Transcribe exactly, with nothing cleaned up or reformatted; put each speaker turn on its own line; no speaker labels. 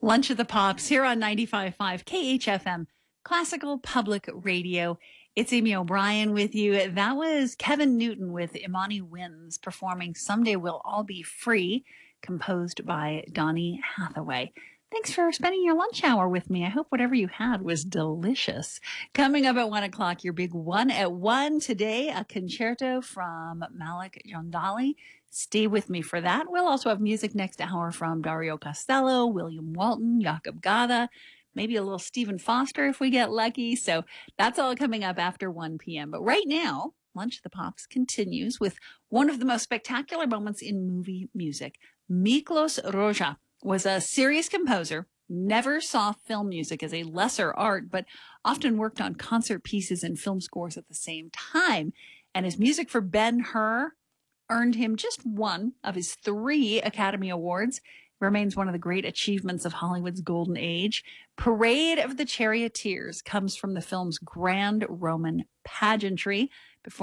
Lunch of the Pops here on ninety-five point five K H F M, Classical Public Radio. It's Amy O'Brien with you. That was Kevin Newton with Imani Winds performing Someday We'll All Be Free, composed by Donny Hathaway. Thanks for spending your lunch hour with me. I hope whatever you had was delicious. Coming up at one o'clock, your big one at one today, a concerto from Malik Jandali. Stay with me for that. We'll also have music next hour from Dario Costello, William Walton, Jakob Gada, maybe a little Stephen Foster if we get lucky. So that's all coming up after one p.m. But right now, Lunch of the Pops continues with one of the most spectacular moments in movie music. Miklos Rozsa was a serious composer, never saw film music as a lesser art, but often worked on concert pieces and film scores at the same time. And his music for Ben-Hur earned him just one of his three Academy Awards. Remains one of the great achievements of Hollywood's golden age. Parade of the Charioteers comes from the film's grand Roman pageantry.